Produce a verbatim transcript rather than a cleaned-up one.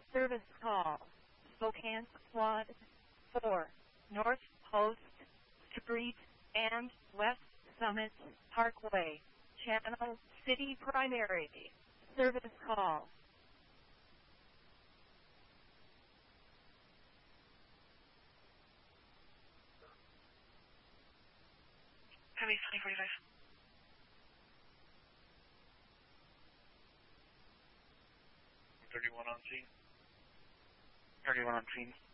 Service call. Spokane Squad four. North Post Street and West Summit Parkway. Channel City Primary. Service call. Heavy twenty forty-five. thirty-one on scene. thirty-one on scene.